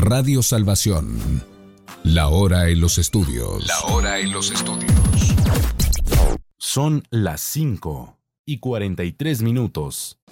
Radio Salvación. La hora en los estudios. La hora en los estudios. Son las 5:43.